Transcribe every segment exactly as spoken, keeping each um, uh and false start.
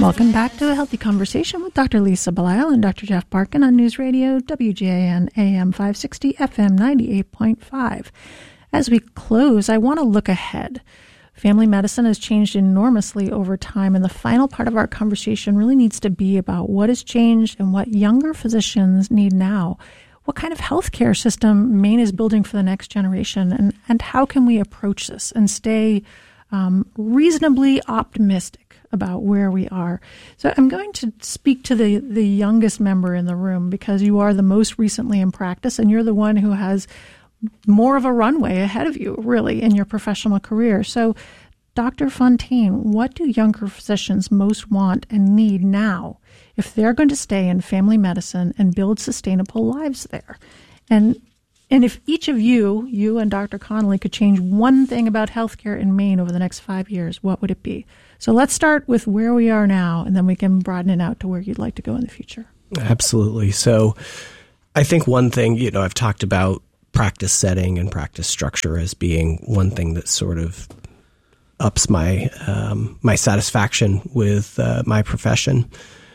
Welcome back to A Healthy Conversation with Doctor Lisa Belisle and Doctor Jeff Barkan on News Radio W G A N A M five sixty, F M ninety-eight point five. As we close, I want to look ahead. Family medicine has changed enormously over time, and the final part of our conversation really needs to be about what has changed and what younger physicians need now. What kind of healthcare system Maine is building for the next generation, and, and how can we approach this and stay um, reasonably optimistic about where we are. So I'm going to speak to the, the youngest member in the room because you are the most recently in practice and you're the one who has more of a runway ahead of you, really, in your professional career. So, Doctor Fontaine, what do younger physicians most want and need now if they're going to stay in family medicine and build sustainable lives there? And And if each of you, you and Doctor Connolly, could change one thing about healthcare in Maine over the next five years, what would it be? So let's start with where we are now, and then we can broaden it out to where you'd like to go in the future. Absolutely. So I think one thing, you know, I've talked about practice setting and practice structure as being one thing that sort of ups my um, my satisfaction with uh, my profession.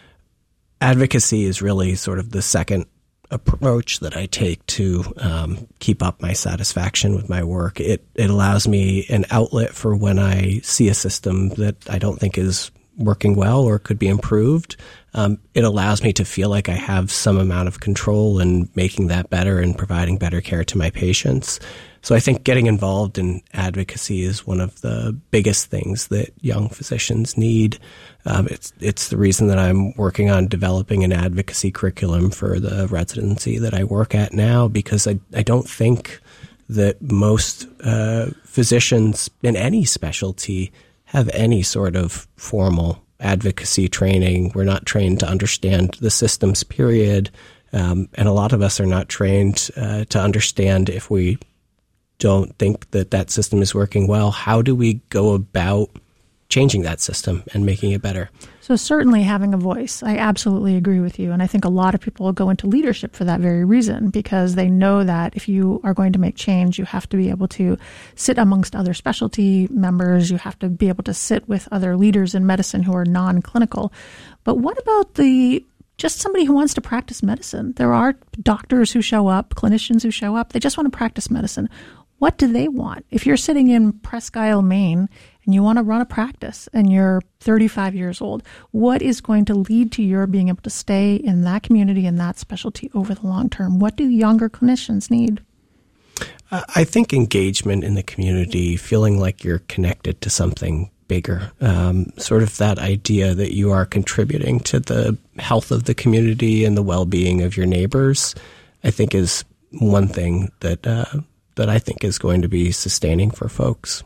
Advocacy is really sort of the second approach that I take to um, keep up my satisfaction with my work. It it allows me an outlet for when I see a system that I don't think is working well or could be improved. Um, it allows me to feel like I have some amount of control in making that better and providing better care to my patients. So I think getting involved in advocacy is one of the biggest things that young physicians need. Um, it's it's the reason that I'm working on developing an advocacy curriculum for the residency that I work at now, because I, I don't think that most uh, physicians in any specialty have any sort of formal advocacy training. We're not trained to understand the systems, period. Um, and a lot of us are not trained uh, to understand if we don't think that that system is working well, how do we go about changing that system and making it better? So certainly having a voice. I absolutely agree with you. And I think a lot of people will go into leadership for that very reason, because they know that if you are going to make change, you have to be able to sit amongst other specialty members. You have to be able to sit with other leaders in medicine who are non-clinical. But what about the just somebody who wants to practice medicine? There are doctors who show up, clinicians who show up. They just want to practice medicine. What do they want? If you're sitting in Presque Isle, Maine, and you want to run a practice and you're thirty-five years old, what is going to lead to your being able to stay in that community and that specialty over the long term? What do younger clinicians need? I think engagement in the community, feeling like you're connected to something bigger, um, sort of that idea that you are contributing to the health of the community and the well-being of your neighbors, I think is one thing that uh, that I think is going to be sustaining for folks.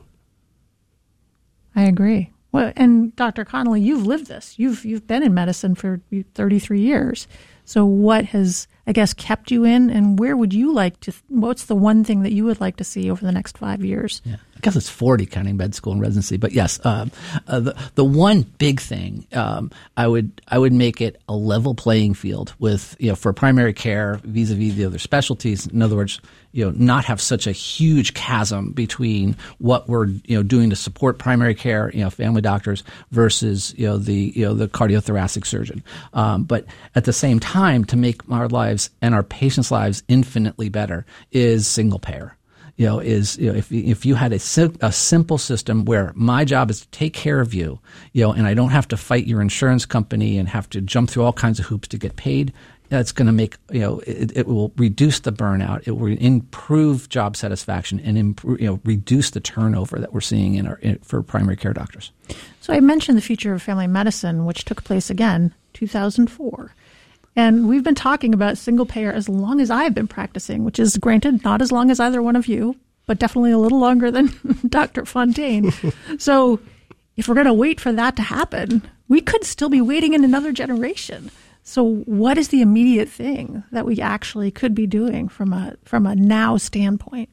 I agree. Well, and Doctor Connolly, you've lived this. You've you've been in medicine for thirty-three years. So what has, I guess, kept you in, and where would you like to, what's the one thing that you would like to see over the next five years? Yeah, I guess it's forty counting med school and residency. But yes, um, uh, the the one big thing, um, I would I would make it a level playing field with, you know, for primary care vis-a-vis the other specialties. In other words, you know, not have such a huge chasm between what we're, you know, doing to support primary care, you know, family doctors versus, you know, the, you know, the cardiothoracic surgeon. Um, but at the same time, to make our lives and our patients' lives infinitely better is single payer. You know, is, you know, if if you had a, a simple system where my job is to take care of you, you know, and I don't have to fight your insurance company and have to jump through all kinds of hoops to get paid, that's going to make, you know, it, it will reduce the burnout. It will improve job satisfaction and improve, you know, reduce the turnover that we're seeing in our in, for primary care doctors. So I mentioned the Future of Family Medicine, which took place again two thousand four. And we've been talking about single payer as long as I've been practicing, which is, granted, not as long as either one of you, but definitely a little longer than Doctor Fontaine. So if we're going to wait for that to happen, we could still be waiting in another generation. So what is the immediate thing that we actually could be doing from a from a now standpoint?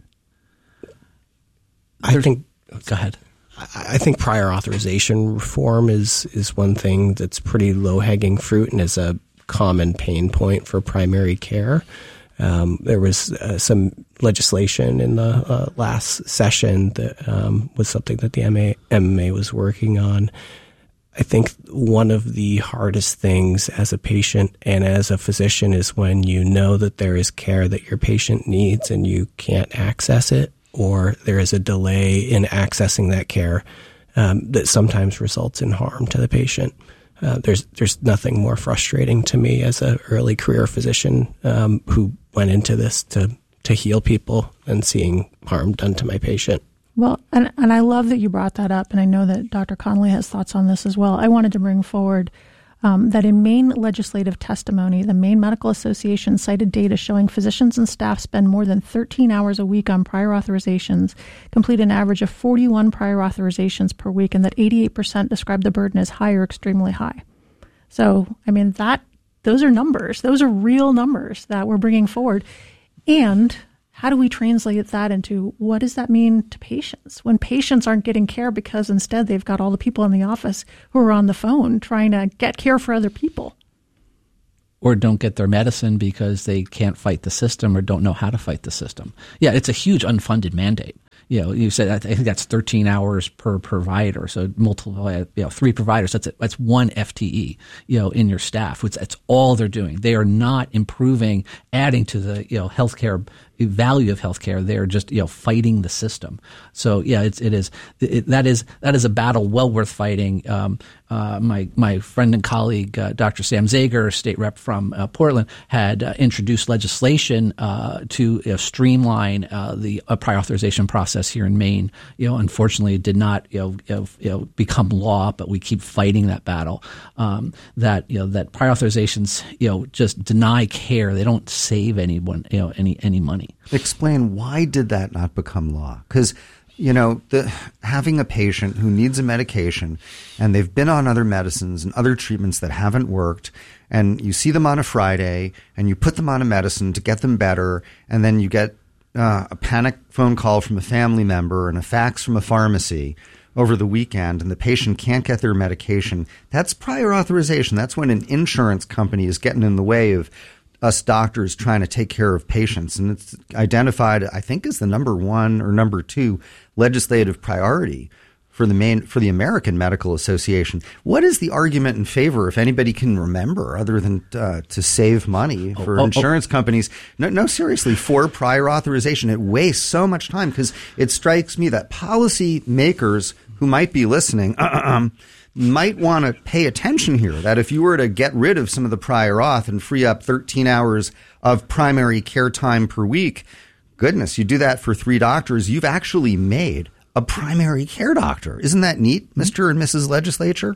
I think, go ahead. I think prior authorization reform is, is one thing that's pretty low-hanging fruit and is a common pain point for primary care. Um, there was uh, some legislation in the uh, last session that um, was something that the M M A was working on. I think one of the hardest things as a patient and as a physician is when you know that there is care that your patient needs and you can't access it, or there is a delay in accessing that care um, that sometimes results in harm to the patient. Uh, there's there's nothing more frustrating to me as an early career physician um, who went into this to to heal people than seeing harm done to my patient. Well, and, and I love that you brought that up, and I know that Doctor Connolly has thoughts on this as well. I wanted to bring forward um, that in Maine legislative testimony, the Maine Medical Association cited data showing physicians and staff spend more than thirteen hours a week on prior authorizations, complete an average of forty-one prior authorizations per week, and that eighty-eight percent describe the burden as high or extremely high. So, I mean, that those are numbers. Those are real numbers that we're bringing forward. And how do we translate that into what does that mean to patients when patients aren't getting care because instead they've got all the people in the office who are on the phone trying to get care for other people? Or don't get their medicine because they can't fight the system or don't know how to fight the system. Yeah, it's a huge unfunded mandate. You know, you said I think that's thirteen hours per provider. So multiple, you know, three providers. That's that's one F T E. You know, in your staff. It's that's all they're doing. They are not improving, adding to the you know healthcare value of healthcare. They're just you know fighting the system. So yeah, it's it is it, that is that is a battle well worth fighting. Um, uh, my my friend and colleague uh, Doctor Sam Zager, state rep from uh, Portland, had uh, introduced legislation uh, to you know, streamline uh, the uh, prior authorization process here in Maine. You know, unfortunately, it did not you know, you know, you know become law, but we keep fighting that battle. Um, that you know that prior authorizations you know just deny care. They don't save anyone you know any any money. Explain why did that not become law? Because you know, the, having a patient who needs a medication and they've been on other medicines and other treatments that haven't worked, and you see them on a Friday and you put them on a medicine to get them better, and then you get uh, a panic phone call from a family member and a fax from a pharmacy over the weekend, and the patient can't get their medication. That's prior authorization. That's when an insurance company is getting in the way of us doctors trying to take care of patients. And it's identified, I think, as the number one or number two legislative priority for the main for the American Medical Association. What is the argument in favor, if anybody can remember, other than uh, to save money for oh, oh, insurance oh. companies? No, no, seriously, for prior authorization. It wastes so much time, because it strikes me that policy makers who might be listening um, might want to pay attention here, that if you were to get rid of some of the prior auth and free up thirteen hours of primary care time per week, goodness, you do that for three doctors, you've actually made a primary care doctor. Isn't that neat, Mister and Missus Legislature?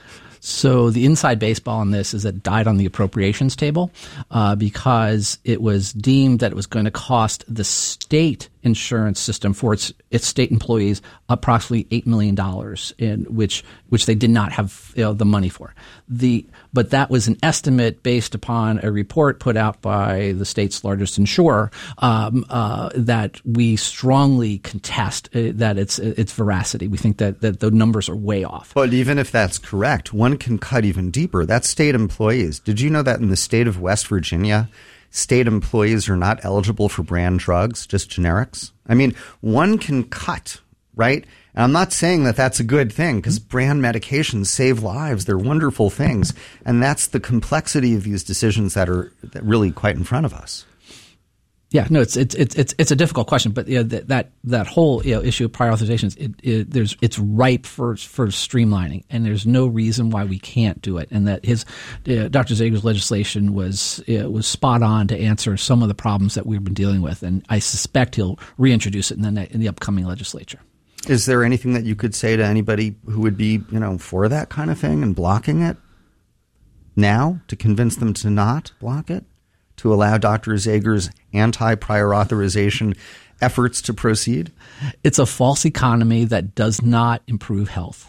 So the inside baseball on this is that it died on the appropriations table uh, because it was deemed that it was going to cost the state insurance system for its its state employees approximately eight million dollars, in which which they did not have you know, the money for. The but that was an estimate based upon a report put out by the state's largest insurer um, uh, that we strongly contest uh, that it's its veracity. We think that that the numbers are way off. But even if that's correct, one can cut even deeper. That's state employees. Did you know that in the state of West Virginia, state employees are not eligible for brand drugs, just generics? I mean, one can cut, right? And I'm not saying that that's a good thing, because brand medications save lives. They're wonderful things. And that's the complexity of these decisions that are really quite in front of us. Yeah, no, it's it's it's it's it's a difficult question, but you know, that that that whole you know issue of prior authorizations, it, it, there's it's ripe for for streamlining, and there's no reason why we can't do it. And that his uh, Doctor Zager's legislation was uh, was spot on to answer some of the problems that we've been dealing with, and I suspect he'll reintroduce it in the in the upcoming legislature. Is there anything that you could say to anybody who would be you know for that kind of thing and blocking it now, to convince them to not block it, to allow Doctor Zager's anti-prior authorization efforts to proceed? It's a false economy that does not improve health.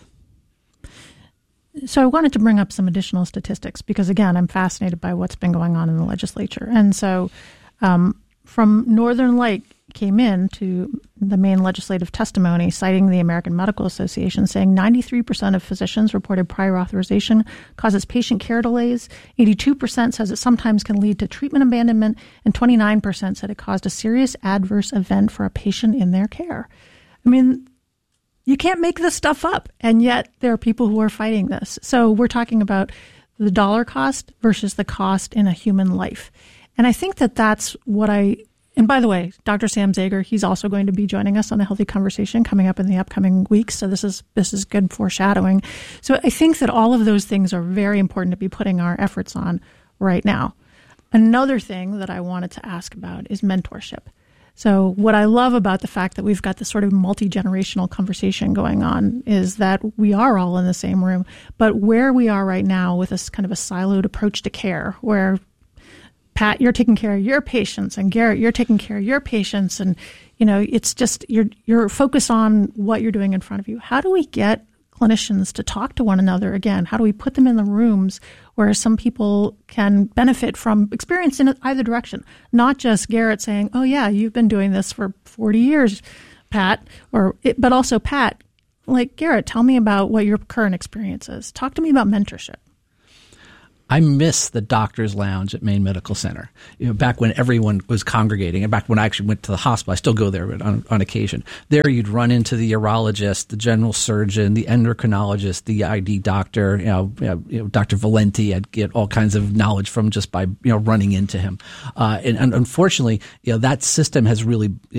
So I wanted to bring up some additional statistics because, again, I'm fascinated by what's been going on in the legislature. And so um, from Northern Light came in to the main legislative testimony citing the American Medical Association, saying ninety-three percent of physicians reported prior authorization causes patient care delays, eighty-two percent says it sometimes can lead to treatment abandonment, and twenty-nine percent said it caused a serious adverse event for a patient in their care. I mean, you can't make this stuff up. And yet there are people who are fighting this. So we're talking about the dollar cost versus the cost in a human life. And I think that that's what I, and by the way, Doctor Sam Zager, he's also going to be joining us on the Healthy Conversation coming up in the upcoming weeks. So this is, this is good foreshadowing. So I think that all of those things are very important to be putting our efforts on right now. Another thing that I wanted to ask about is mentorship. So what I love about the fact that we've got this sort of multi-generational conversation going on is that we are all in the same room, but where we are right now with this kind of a siloed approach to care, where Pat, you're taking care of your patients, and Garrett, you're taking care of your patients, and you know, it's just you're you're focused on what you're doing in front of you. How do we get clinicians to talk to one another again? How do we put them in the rooms where some people can benefit from experience in either direction? Not just Garrett saying, "Oh yeah, you've been doing this for forty years, Pat," or it, but also Pat, like Garrett, tell me about what your current experience is. Talk to me about mentorship. I miss the doctor's lounge at Maine Medical Center. You know, back when everyone was congregating, and back when I actually went to the hospital, I still go there on, on occasion. There, you'd run into the urologist, the general surgeon, the endocrinologist, the I D doctor. You know, you know, you know Doctor Valenti. I'd get all kinds of knowledge from just by you know running into him. Uh, and, and unfortunately, you know that system has really